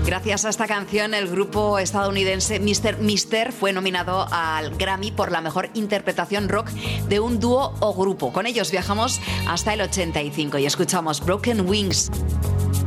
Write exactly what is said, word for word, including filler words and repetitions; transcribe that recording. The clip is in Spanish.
Gracias a esta canción, el grupo estadounidense mister Mister fue nominado al Grammy por la mejor interpretación rock de un dúo o grupo. Con ellos viajamos hasta el ochenta y cinco y escuchamos Broken Wings.